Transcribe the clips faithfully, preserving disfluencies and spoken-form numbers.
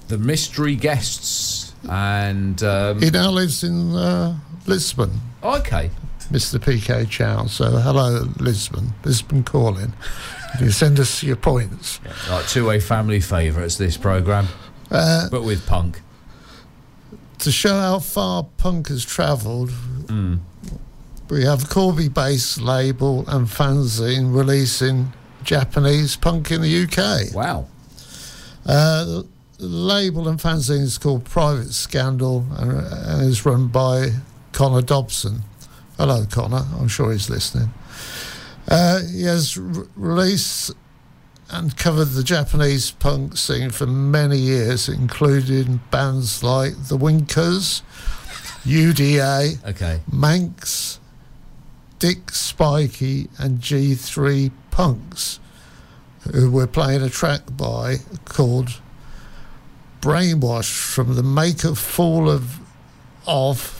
The Mystery Guests. And um, he now lives in uh, Lisbon. Okay. Mister P K Chow. So hello, Lisbon. Lisbon calling. You send us your points. Yeah, like two-way family favourites, this programme. Uh, but with punk. To show how far punk has travelled, mm. we have a Corby-based label and fanzine releasing Japanese punk in the U K. Wow. Uh, the label and fanzine is called Private Scandal and, and is run by Connor Dobson. Hello, Connor. I'm sure he's listening. Uh, he has re- released and covered the Japanese punk scene for many years, including bands like The Winkers, U D A, okay. Manx, Dick Spikey, and G three Punks, who we're playing a track by called Brainwash from the Maker Fall of of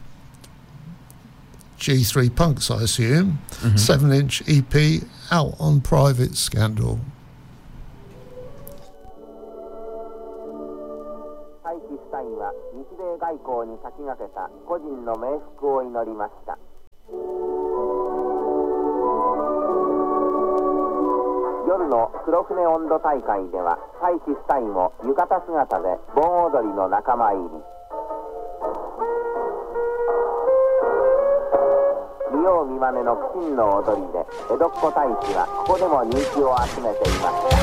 G three Punks, I assume, mm-hmm. seven-inch E P out on Private Scandal. ハイキスタインは日米外交に先駆けた個人の冥福を祈りました。夜の黒船温度大会ではハイキスタインも浴衣姿で盆踊りの仲間入り。見よう見まねの苦心の踊りで江戸っ子大使はここでも人気を集めていました。